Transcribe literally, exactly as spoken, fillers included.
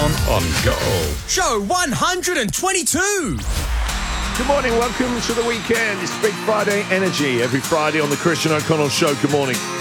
John on Go. Show one hundred twenty-two. Good morning, welcome to the weekend. It's Big Friday Energy every Friday on the Christian O'Connell Show. Good morning.